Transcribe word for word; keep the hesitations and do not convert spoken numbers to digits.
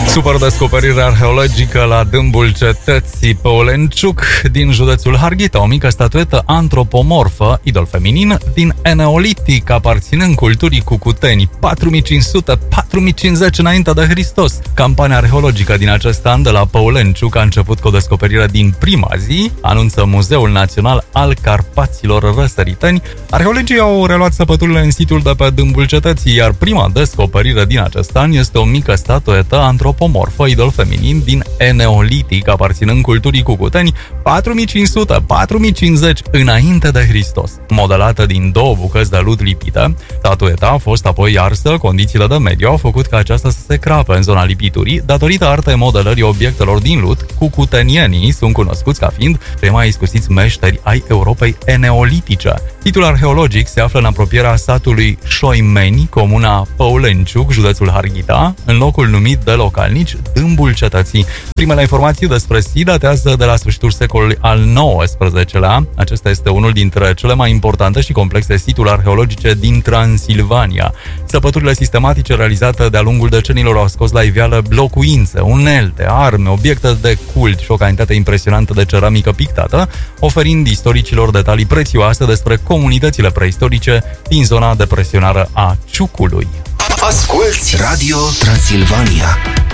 Super descoperire arheologică la dâmbul cetății Păulenciuc din județul Harghita, o mică statuetă antropomorfă, idol feminin, din Eneolitic, aparținând culturii cucuteni, patru mii cinci sute - patru mii cincizeci înainte de Hristos. Campania arheologică din acest an de la Păulenciuc a început cu o descoperire din prima zi, anunță Muzeul Național al Carpaților Răsăriteni. Arheologii au reluat săpăturile în situl de pe dâmbul cetății, iar prima descoperire din acest an este o mică statuetă antropomorfă, idol feminin, din Eneolitic, aparținând culturii cucuteni, patru mii cinci sute - patru mii cincizeci înainte de Hristos. Modelată din două bucăți de lut lipite, statueta a fost apoi arsă. Condițiile de mediu au făcut ca aceasta să se crape în zona lipiturii. Datorită artei modelării obiectelor din lut, cucutenienii sunt cunoscuți ca fiind cei mai iscusiți meșteri ai Europei eneolitice. Situl arheologic se află în apropierea satului Șoimeni, comuna Păulenciuc, județul Harghita, în locul numit de localnici Dâmbul Cetății. Primele informații despre sit datează de la sfârșitul secolului al nouăsprezecelea. Acesta este unul dintre cele mai importante și complexe situri arheologice din Transilvania. Săpăturile sistematice realizate de-a lungul decenilor au scos la iveală locuințe, unelte, arme, obiecte de cult și o cantitate impresionantă de ceramică pictată, oferind istoricilor detalii prețioase despre comunitățile preistorice din zona de presionare a Ciucului. Asculți Radio Transilvania.